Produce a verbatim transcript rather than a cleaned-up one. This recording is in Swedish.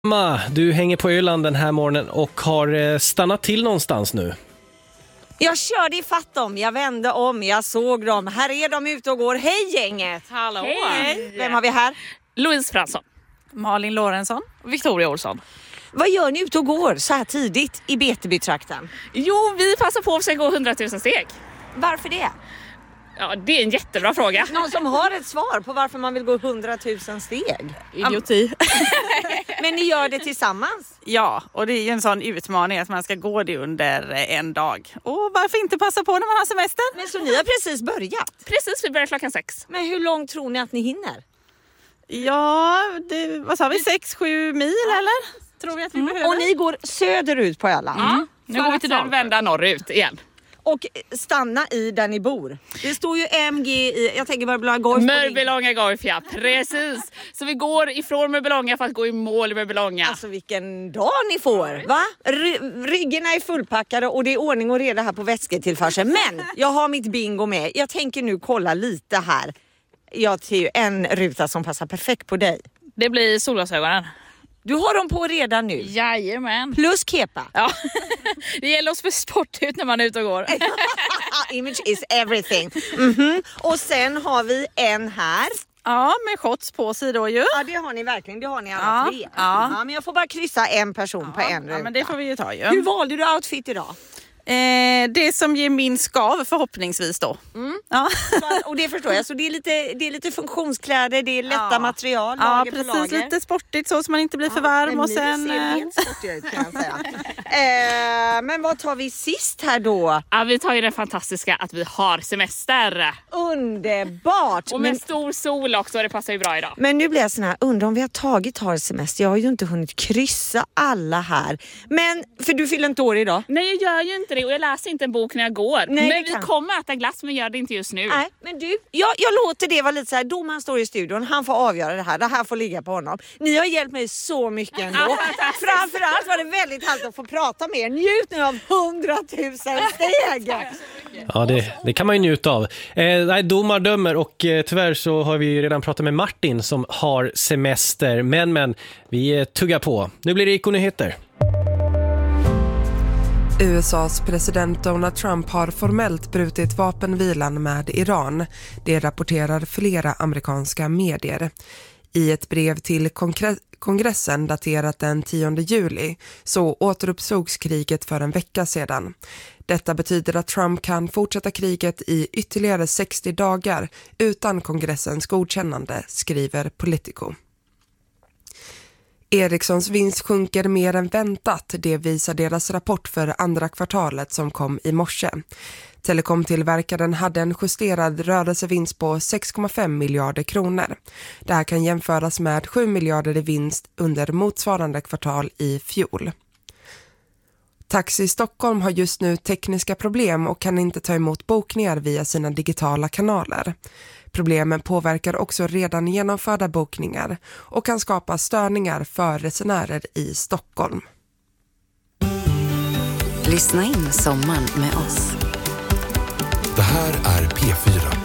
Emma, du hänger på Öland den här morgonen och har stannat till någonstans nu. Jag körde i fatt dem, jag vände om, jag såg dem. Här är de ute och går. Hej gänget! Hallå! Hej! Vem har vi här? Louise Fransson. Malin Lorentzon. Victoria Olsson. Vad gör ni ute och går så här tidigt i Betebytrakten? Jo, vi passar på att försöka gå hundratusen steg. Varför det? Ja, det är en jättebra fråga. Någon som har ett svar på varför man vill gå hundratusen steg? Idioti. Men ni gör det tillsammans? Ja, och det är ju en sån utmaning att man ska gå det under en dag. Och varför inte passa på när man har semester? Men så ni har precis börjat? Precis, vi börjar klockan sex. Men hur långt tror ni att ni hinner? Ja, det, vad sa vi? Sex, sju mil eller? Tror vi att vi mm. behöver. Och ni går söderut på Öland? Mm. Nu går vi till Dalsjö. vända norrut igen. Och stanna i där ni bor. Det står ju M G i, jag tänker Mörbylånga Golf. Mörbylånga Golf, ja, precis. Så vi går ifrån Mörbylånga för att gå i mål i Mörbylånga. Alltså vilken dag ni får, va? Ry- ryggarna är fullpackade och det är ordning och reda här på vätsketillförseln. Men jag har mitt bingo med. Jag tänker nu kolla lite här. Jag ser ju en ruta som passar perfekt på dig. Det blir solglasögonen. Du har dem på redan nu. Jajamän. Plus kepa. Ja, det gäller oss för sport ut när man är ute och går. Image is everything. Mm-hmm. Och sen har vi en här. Ja, med shots på sig då ju. Ja, det har ni verkligen. Det har ni alla ja, tre. Ja. Ja, men jag får bara kryssa en person ja, på en ruta. Ja, men det får vi ju ta ju. Hur valde du outfit idag? Eh, det som ger min skav förhoppningsvis då. Mm. Ja. Och det förstår jag. Så det är lite, det är lite funktionskläder, det är lätta ja. material, ja, lager precis, på lager. Lite sportigt så så man inte blir ja, för varm. men och sen ser helt sportiga ut kan jag säga. eh, men vad tar vi sist här då? Ja, vi tar ju det fantastiska att vi har semester. Underbart! Och med men, stor sol också, det passar ju bra idag. men nu blir jag sån här, undrar om vi har tagit har semester. Jag har ju inte hunnit kryssa alla här. Men, för du fyller inte år idag. Nej, jag gör ju inte det och jag läser inte en bok när jag går. Nej, men vi kan. kommer äta glass, men gör det inte just nu. Nej, men du, jag, jag låter det vara lite så här, domaren står i studion, han får avgöra det här, det här får ligga på honom. Ni har hjälpt mig så mycket ändå. Framförallt var det väldigt härligt att få prata med er. Njut nu av hundratusen steg! Ja, det, det kan man ju njuta av. Eh, nej, domar dömer och eh, tyvärr så har vi ju redan pratat med Martin som har semester. Men, men, vi eh, tuggar på. Nu blir det Iko-nyheter. U S A:s president Donald Trump har formellt brutit vapenvilan med Iran. Det rapporterar flera amerikanska medier. I ett brev till kongre- kongressen daterat den tionde juli så återuppstogs kriget för en vecka sedan. Detta betyder att Trump kan fortsätta kriget i ytterligare sextio dagar utan kongressens godkännande, skriver Politico. Ericssons vinst sjunker mer än väntat, det visar deras rapport för andra kvartalet som kom i morse. Telekomtillverkaren hade en justerad rörelsevinst på sex komma fem miljarder kronor. Det här kan jämföras med sju miljarder i vinst under motsvarande kvartal i fjol. Taxi Stockholm har just nu tekniska problem och kan inte ta emot bokningar via sina digitala kanaler. Problemen påverkar också redan genomförda bokningar och kan skapa störningar för resenärer i Stockholm. Lyssna in sommaren med oss. Det här är P fyra.